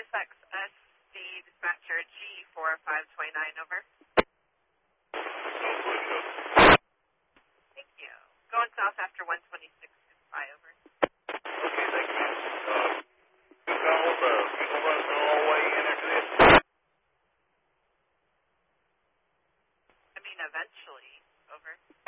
SXSD dispatcher G4529, over. Thank you. Going south after 126, goodbye, over. Okay, thank you. You gonna run all the way in after this? I mean, eventually, over.